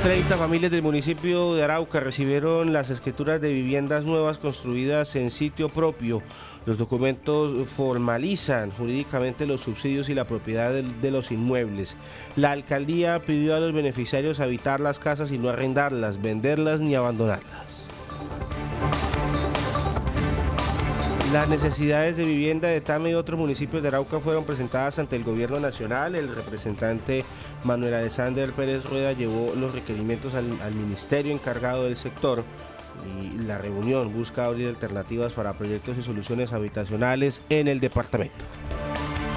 30 familias del municipio de Arauca recibieron las escrituras de viviendas nuevas construidas en sitio propio. Los documentos formalizan jurídicamente los subsidios y la propiedad de los inmuebles. La alcaldía pidió a los beneficiarios habitar las casas y no arrendarlas, venderlas ni abandonarlas. Las necesidades de vivienda de Tame y otros municipios de Arauca fueron presentadas ante el gobierno nacional. El representante Manuel Alexander Pérez Rueda llevó los requerimientos al ministerio encargado del sector y la reunión busca abrir alternativas para proyectos y soluciones habitacionales en el departamento.